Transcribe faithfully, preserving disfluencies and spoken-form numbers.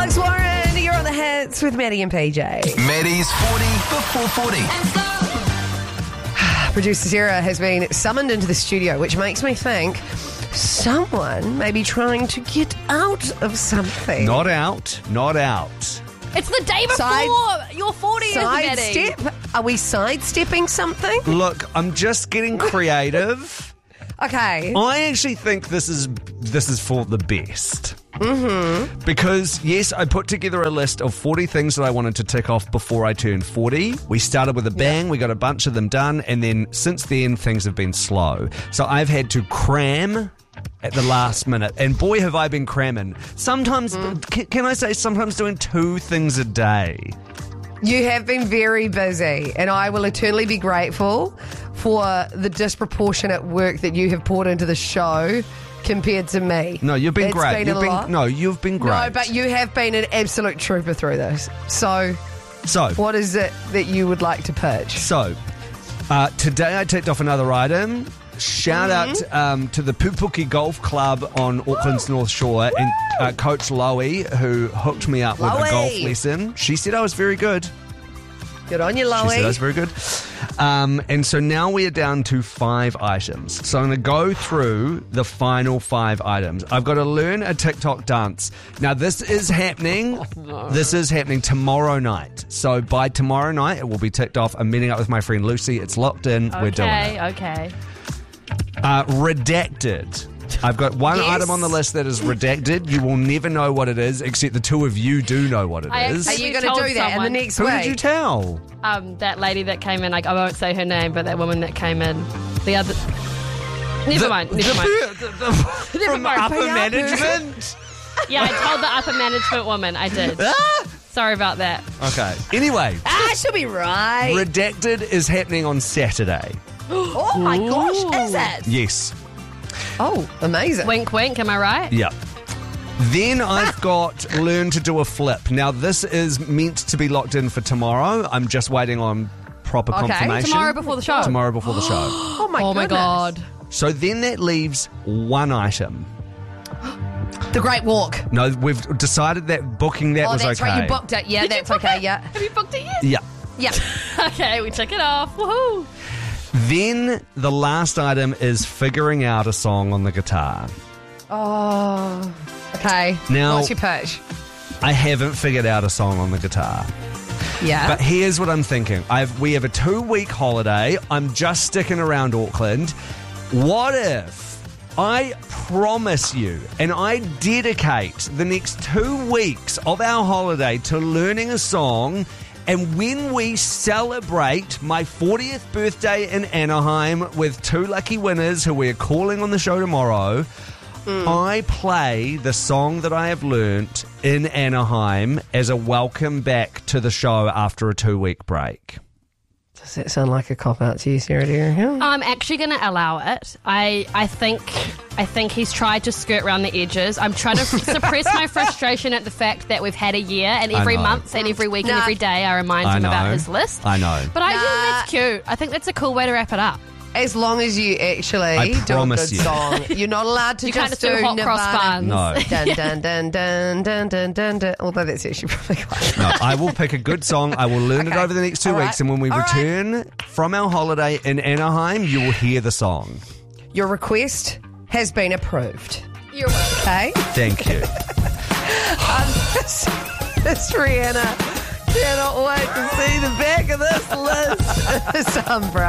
Alex Warren, you're on the hits with Maddie and P J. Maddie's forty before forty. Producer Sarah has been summoned into the studio, which makes me think someone may be trying to get out of something. Not out, not out. It's the day before Side- your fortieth, Maddie. Sidestep? Are we sidestepping something? Look, I'm just getting creative. Okay. I actually think this is this is for the best. Mm-hmm. Because, yes, I put together a list of forty things that I wanted to tick off before I turned forty. We started with a bang, we got a bunch of them done, and then since then, things have been slow. So I've had to cram at the last minute, and boy, have I been cramming. Sometimes, Mm. c- can I say, sometimes doing two things a day. You have been very busy, and I will eternally be grateful for the disproportionate work that you have poured into the show compared to me. No, you've been It's great. Been you've a been lot. no, you've been great. No, but you have been an absolute trooper through this. So, so what is it that you would like to pitch? So, uh, today I ticked off another item. Shout Mm-hmm. out um, to the Pupuki Golf Club on Auckland's North Shore and uh, Coach Loie, who hooked me up with a Loie. golf lesson. She said I was very good. Good on you, She said I Loie. was very good. Um, and so now we are down to five items. So I'm going to go through the final five items. I've got to learn a TikTok dance. Now, this is happening. This is happening tomorrow night. So by tomorrow night, it will be ticked off. I'm meeting up with my friend Lucy. It's locked in. We're doing it. Okay, okay. Uh, redacted. I've got one Yes. item on the list that is redacted. You will never know what it is, except the two of you do know what it I is. Are actually- you going to told do that in the someone. next Who week? did you tell? Um, that lady that came in, like, I won't say her name, but that woman that came in, the other. Never The- mind. Never the- mind. the- the- from mind. upper P R management. Yeah, I told the upper management woman. I did. Sorry about that. Okay. Anyway, Ah, she'll be right. redacted is happening on Saturday. oh my gosh, is it? Yes. Oh, amazing. Wink, wink. Am I right? Yeah. Then I've got learn to do a flip. Now this is meant to be locked in for tomorrow. I'm just waiting on proper Okay. confirmation. Tomorrow before the show. Tomorrow before the show. Oh my Oh my goodness. god. So then that leaves one item. The Great Walk. No, we've decided that booking that Oh, was that's okay. right. You booked it. Yeah, Did you that's book okay. it? Yeah. Have you booked it yet? Yeah. Yeah. Okay, we took it off. Woohoo. Then the last item is figuring out a song on the guitar. Oh. Okay. Now- What's your pitch? I haven't figured out a song on the guitar. Yeah. But here's what I'm thinking. I've we have a two-week holiday. I'm just sticking around Auckland. What if I promise you and I dedicate the next two weeks of our holiday to learning a song, and when we celebrate my fortieth birthday in Anaheim with two lucky winners who we're calling on the show tomorrow, I play the song that I have learnt in Anaheim as a welcome back to the show after a two-week break. Does that sound like a cop-out to you, Sarah dear? I'm actually going to allow it. I, I think I think he's tried to skirt around the edges. I'm trying to suppress my frustration at the fact that we've had a year, and I every know. month and every week Nah. and every day I remind I him know. about his list. I know. But I Nah. think that's cute. I think that's a cool way to wrap it up. As long as you actually I do a promise good you. song. You're not allowed to You just can't just do hot cross Nirvana. buns. No. Dun, dun, dun, dun, dun, dun, dun, dun. Although that's actually probably quite... No, I will pick a good song. I will learn it Okay. over the next two All right. weeks, and when we All right. return from our holiday in Anaheim, you will hear the song. Your request has been approved. You're welcome. Okay? Thank you. It's Rihanna. Cannot wait to see the back of this list. This umbrella.